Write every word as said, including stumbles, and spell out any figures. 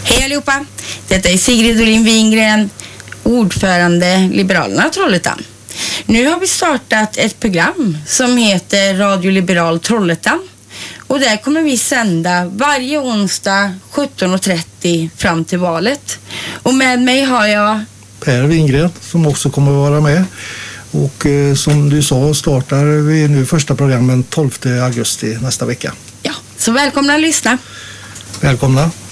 Hej allihopa! Detta är Sigrid Olin Wingren, ordförande Liberalerna Trollhättan. Nu har vi startat ett program som heter Radio Liberal Trollhättan. Och där kommer vi sända varje onsdag sjutton och trettio fram till valet. Och med mig har jag Per Wingren som också kommer att vara med. Och eh, som du sa startar vi nu första programmen tolfte augusti nästa vecka. Ja, så välkomna att lyssna. Välkomna.